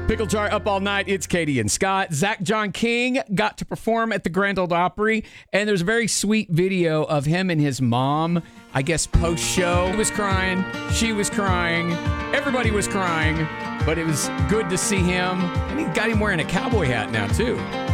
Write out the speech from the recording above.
Pickle Jar up all night. It's Katie and Scott. Zach John King got to perform at the Grand Ole Opry, and there's a very sweet video of him and his mom, I guess, post-show. He was crying. She was crying. Everybody was crying, but it was good to see him, and he got him wearing a cowboy hat now, too.